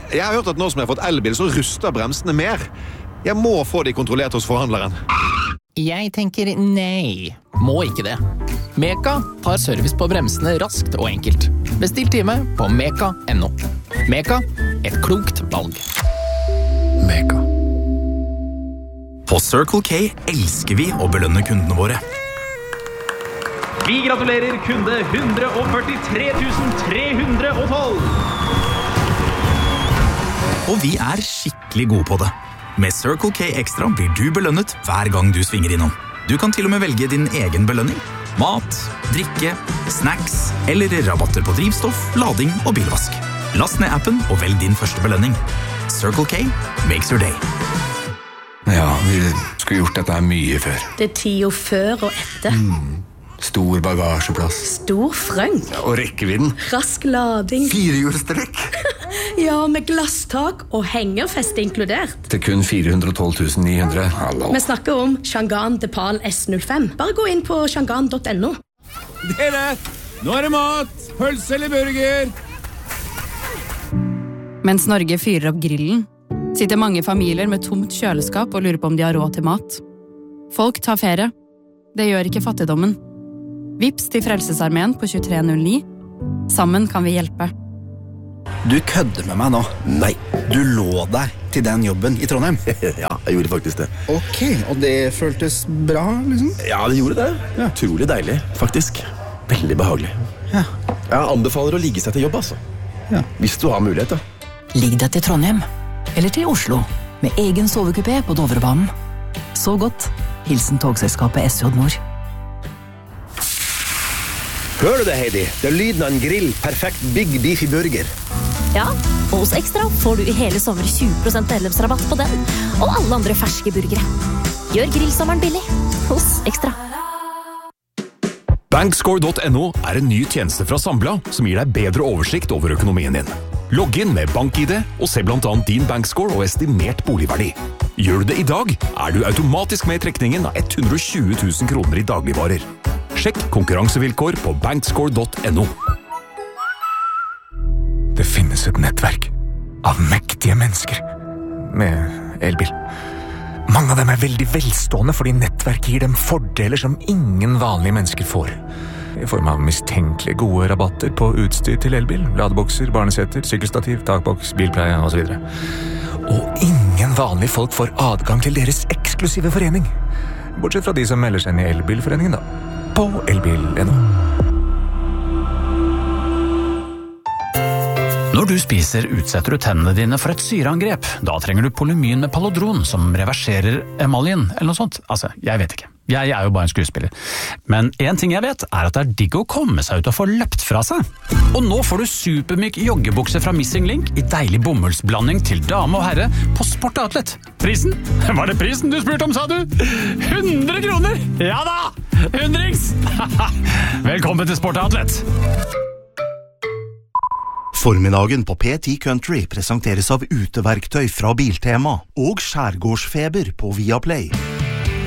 Jeg har hørt at nå som jeg har fått elbil, så ruster bremsene mer. Jeg må få de kontrollert hos forhandleren. Jeg tenker nei. Må ikke det. Meka tar service på bremsene raskt og enkelt. Bestill time på meka.no. Meka, et klokt valg. Meka. På Circle K elsker vi å belønne kundene våre. Vi gratulerer kunde 143 312. Og vi er skikkelig gode på det. Med Circle K Extra blir du belønnet hver gang du svinger innom. Du kan til og med velge din egen belønning. Mat, drikke, snacks eller rabatter på drivstoff, lading og bilvask. Last ned appen og velg din første belønning. Circle K makes your day. Ja, vi skulle gjort dette her mye før. Det 10 før og etter. Stor bagasjeplass. Stor frøng. Ja, og rekkevidden. Rask lading. 4-hjulstrekk. Ja, med glasstak og hengerfeste inkludert. Til kun 412 900. Hallo. Vi snakker om Changan Depal S05. Bare gå inn på changan.no. Dere, nå er det mat! Pølse eller burger? Mens Norge fyrer opp grillen, sitter mange familier med tomt kjøleskap og lurer på om de har råd til mat. Folk tar ferie. Det gjør ikke fattigdommen. Vips til Frelsesarmeen på 2309. Sammen kan vi hjelpe. Du kødder med meg nå. Nei. Du lå der til den jobben i Trondheim. Ja, jeg gjorde faktisk det. Ok, og det føltes bra, liksom? Ja, det gjorde det. Ja. Utrolig deilig, faktisk. Veldig behagelig. Ja. Jeg anbefaler å ligge seg til jobb, altså. Ja. Hvis du har mulighet, da. Ligg deg til Trondheim, eller til Oslo, med egen sovekupé på Dovrebanen. Så godt. Hilsen togselskapet SJ Nord. Hører du det, Heidi? Det er lyden av en grill. Perfekt Big Beefy Burger. Ja, og hos Extra får du i hele sommer 20% medlemsrabatt på den, og alle andre ferske burgere. Gjør grillsommeren billig hos Extra. Bankscore.no er en ny tjeneste fra Sambla som gir deg bedre oversikt over økonomien din. Logg inn med BankID og se blant annet din bankscore og estimert boligverdi. Gjør du det i dag, er du automatisk med i trekningen av 120 000 kroner i dagligvarer. Sjekk konkurransevilkår på bankscore.no. Det finnes et nettverk av mektige mennesker med elbil. Mange av dem er veldig velstående fordi nettverket gir dem fordeler som ingen vanlige mennesker får. I form av mistenkelig gode rabatter på utstyr til elbil, ladebokser, barneseter, sykkelstativ, takboks, bilpleie og så videre. Og ingen vanlige folk får adgang til deres eksklusive forening. Bortsett fra de som melder seg inn i elbilforeningen da. På elbil.no. Når du spiser, utsetter du tennene dine for et syreangrep. Da trenger du Polymyn med Palodron, som reverserer emaljen, eller noe sånt. Altså, jeg vet ikke. Jeg er jo bare en skuespiller. Men en ting jeg vet, er at det er digg å komme seg ut og få løpt fra seg. Og nå får du supermyk joggebukse fra Missing Link i deilig bomullsblanding til dame og herre på Sport Outlet. Prisen? Var det prisen du spurte om, sa du? 100 kroner! Ja da! 100-rings! Velkommen til Sport Outlet. Formiddagen på P10 Country presenteres av uteverktøy fra Biltema og Skjærgårdsfeber på Viaplay.